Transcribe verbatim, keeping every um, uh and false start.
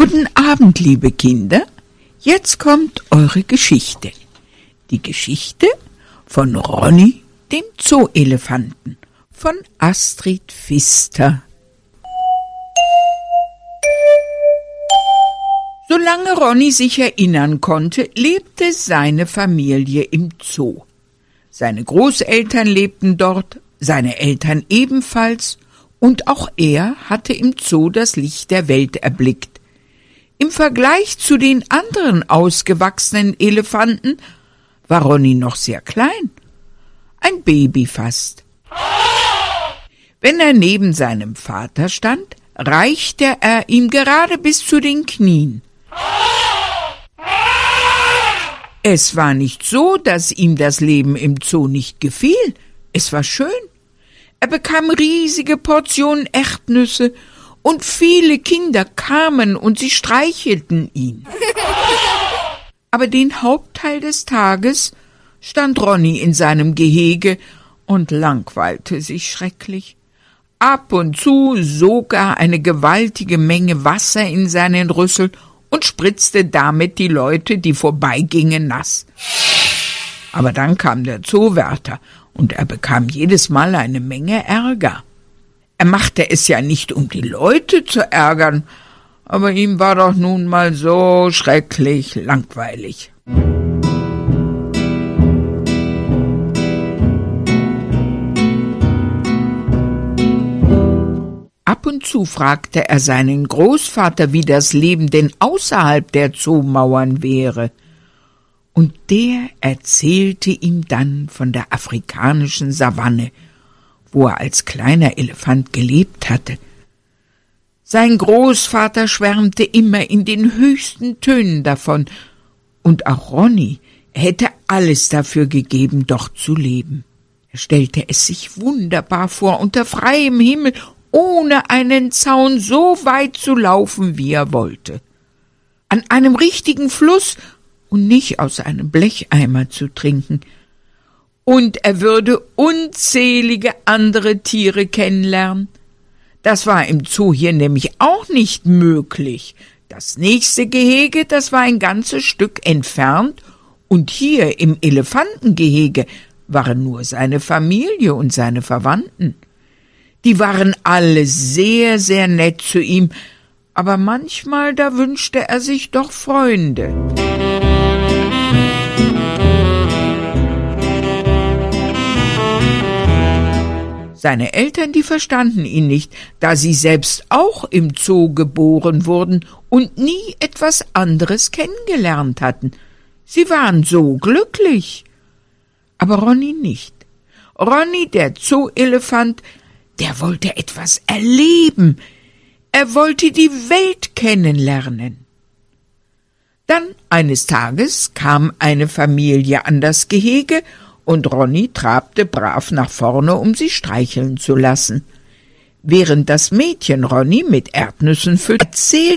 Guten Abend, liebe Kinder. Jetzt kommt eure Geschichte. Die Geschichte von Ronny, dem Zooelefanten, von Astrid Pfister. Solange Ronny sich erinnern konnte, lebte seine Familie im Zoo. Seine Großeltern lebten dort, seine Eltern ebenfalls, und auch er hatte im Zoo das Licht der Welt erblickt. Im Vergleich zu den anderen ausgewachsenen Elefanten war Ronny noch sehr klein, ein Baby fast. Wenn er neben seinem Vater stand, reichte er ihm gerade bis zu den Knien. Es war nicht so, dass ihm das Leben im Zoo nicht gefiel. Es war schön. Er bekam riesige Portionen Erdnüsse und viele Kinder kamen und sie streichelten ihn. Aber den Hauptteil des Tages stand Ronny in seinem Gehege und langweilte sich schrecklich. Ab und zu sog er eine gewaltige Menge Wasser in seinen Rüssel und spritzte damit die Leute, die vorbeigingen, nass. Aber dann kam der Zoowärter und er bekam jedes Mal eine Menge Ärger. Er machte es ja nicht, um die Leute zu ärgern, aber ihm war doch nun mal so schrecklich langweilig. Ab und zu fragte er seinen Großvater, wie das Leben denn außerhalb der Zoomauern wäre. Und der erzählte ihm dann von der afrikanischen Savanne, wo er als kleiner Elefant gelebt hatte. Sein Großvater schwärmte immer in den höchsten Tönen davon, und auch Ronny hätte alles dafür gegeben, dort zu leben. Er stellte es sich wunderbar vor, unter freiem Himmel, ohne einen Zaun, so weit zu laufen, wie er wollte. An einem richtigen Fluss und nicht aus einem Blecheimer zu trinken. Und er würde unzählige andere Tiere kennenlernen. Das war im Zoo hier nämlich auch nicht möglich. Das nächste Gehege, das war ein ganzes Stück entfernt, und hier im Elefantengehege waren nur seine Familie und seine Verwandten. Die waren alle sehr, sehr nett zu ihm, aber manchmal, da wünschte er sich doch Freunde. Seine Eltern, die verstanden ihn nicht, da sie selbst auch im Zoo geboren wurden und nie etwas anderes kennengelernt hatten. Sie waren so glücklich. Aber Ronny nicht. Ronny, der Zooelefant, der wollte etwas erleben. Er wollte die Welt kennenlernen. Dann eines Tages kam eine Familie an das Gehege, und Ronny trabte brav nach vorne, um sie streicheln zu lassen. Während das Mädchen Ronny mit Erdnüssen fütterte, erzählte